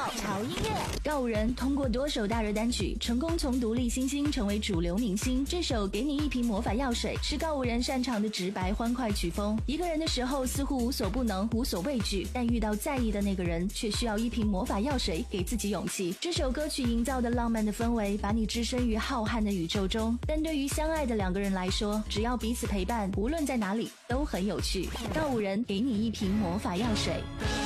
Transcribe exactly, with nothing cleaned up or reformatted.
爆潮音乐。告五人通过多首大热单曲，成功从独立新星成为主流明星。这首《给你一瓶魔法药水》是告五人擅长的直白欢快曲风。一个人的时候似乎无所不能，无所畏惧，但遇到在意的那个人，却需要一瓶魔法药水给自己勇气。这首歌曲营造的浪漫的氛围，把你置身于浩瀚的宇宙中。但对于相爱的两个人来说，只要彼此陪伴，无论在哪里都很有趣。告五人给你一瓶魔法药水。